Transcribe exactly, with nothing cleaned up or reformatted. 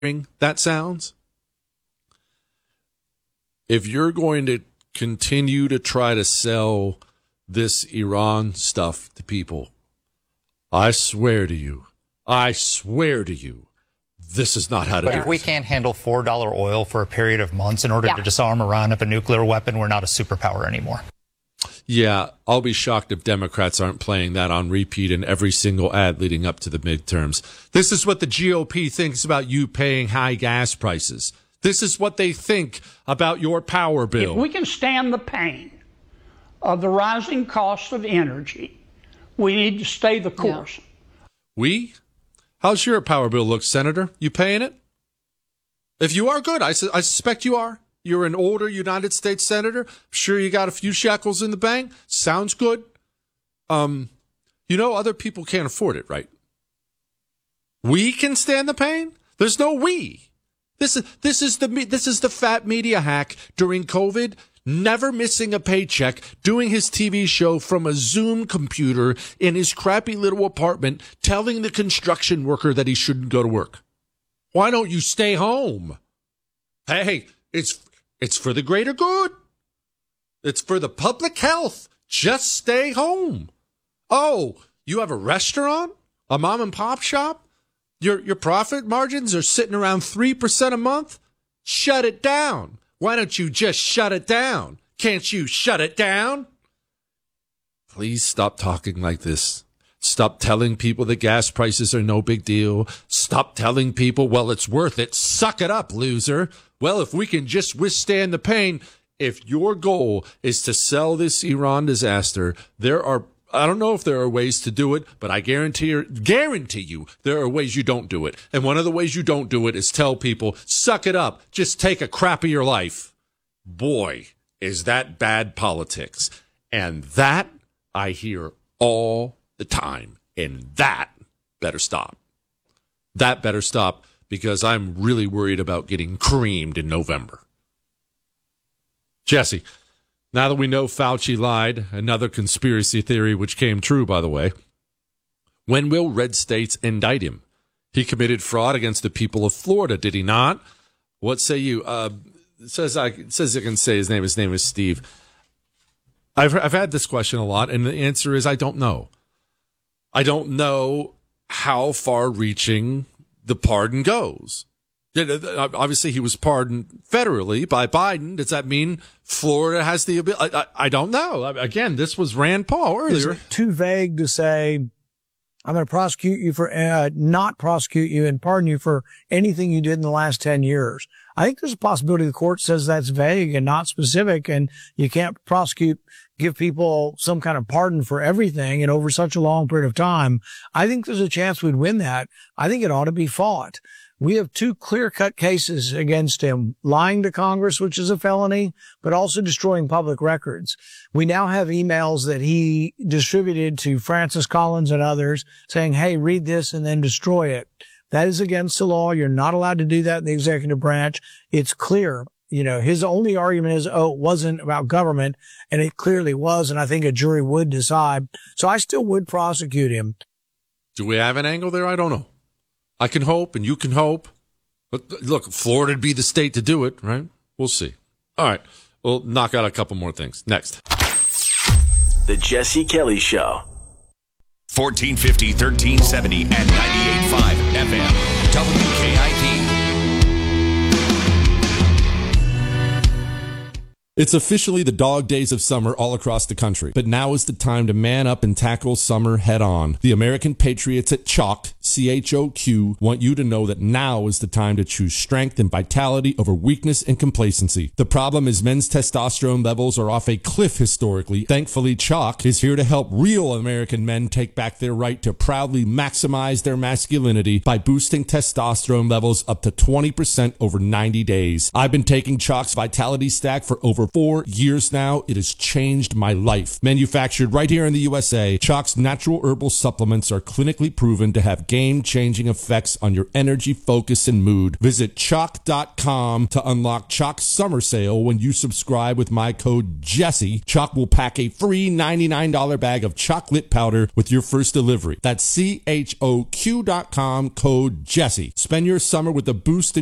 that sounds? If you're going to continue to try to sell this Iran stuff to people, I swear to you, I swear to you, this is not how to but do it. If we can't handle four dollar oil for a period of months in order yeah. to disarm Iran of a nuclear weapon, we're not a superpower anymore. Yeah, I'll be shocked if Democrats aren't playing that on repeat in every single ad leading up to the midterms. This is what the G O P thinks about you paying high gas prices. This is what they think about your power bill. If we can stand the pain of the rising cost of energy, we need to stay the course. Yeah. We? How's your power bill look, Senator? You paying it? If you are, good. I, su- I suspect you are. You're an older United States Senator. I'm sure you got a few shekels in the bank. Sounds good. Um, you know, other people can't afford it, right? We can stand the pain? There's no we. This is this is the this is the fat media hack during COVID, never missing a paycheck, doing his T V show from a Zoom computer in his crappy little apartment, telling the construction worker that he shouldn't go to work. Why don't you stay home? Hey, it's it's for the greater good. It's for the public health. Just stay home. Oh, you have a restaurant? A mom and pop shop? Your your profit margins are sitting around three percent a month? Shut it down. Why don't you just shut it down? Can't you shut it down? Please stop talking like this. Stop telling people that gas prices are no big deal. Stop telling people, well, it's worth it. Suck it up, loser. Well, if we can just withstand the pain, if your goal is to sell this Iran disaster, there are, I don't know if there are ways to do it, but I guarantee, guarantee you there are ways you don't do it. And one of the ways you don't do it is tell people, suck it up. Just take a crap of your life. Boy, is that bad politics. And that I hear all the time. And that better stop. That better stop because I'm really worried about getting creamed in November. Jesse, now that we know Fauci lied, another conspiracy theory which came true, by the way, when will red states indict him? He committed fraud against the people of Florida, did he not? What say you? Uh, it says I it says I can say his name. His name is Steve. I've I've had this question a lot, and the answer is I don't know. I don't know how far-reaching the pardon goes. Obviously, he was pardoned federally by Biden. Does that mean Florida has the ability? I, I, I don't know. Again, this was Rand Paul earlier. Is it too vague to say, I'm going to prosecute you for, uh, not prosecute you and pardon you for anything you did in the last ten years? I think there's a possibility the court says that's vague and not specific, and you can't prosecute, give people some kind of pardon for everything and over such a long period of time. I think there's a chance we'd win that. I think it ought to be fought. We have two clear-cut cases against him, lying to Congress, which is a felony, but also destroying public records. We now have emails that he distributed to Francis Collins and others saying, hey, read this and then destroy it. That is against the law. You're not allowed to do that in the executive branch. It's clear. You know, his only argument is, oh, it wasn't about government, and it clearly was, and I think a jury would decide. So I still would prosecute him. Do we have an angle there? I don't know. I can hope, and you can hope. But look, Florida'd be the state to do it, right? We'll see. All right. We'll knock out a couple more things. Next. The Jesse Kelly Show. fourteen fifty, thirteen seventy, and ninety-eight point five F M. W K I P. It's officially the dog days of summer all across the country, but now is the time to man up and tackle summer head on. The American Patriots at Chalk, C H O Q, want you to know that now is the time to choose strength and vitality over weakness and complacency. The problem is men's testosterone levels are off a cliff historically. Thankfully, Chalk is here to help real American men take back their right to proudly maximize their masculinity by boosting testosterone levels up to twenty percent over ninety days. I've been taking Chalk's Vitality Stack for over four years now. It has changed my life. Manufactured right here in the U S A, Chalk's natural herbal supplements are clinically proven to have game-changing effects on your energy, focus, and mood. Visit chalk dot com to unlock Chalk's summer sale. When you subscribe with my code Jesse, Chalk will pack a free ninety-nine dollars bag of chocolate powder with your first delivery. That's C H O Q dot com, code Jesse. Spend your summer with a boost in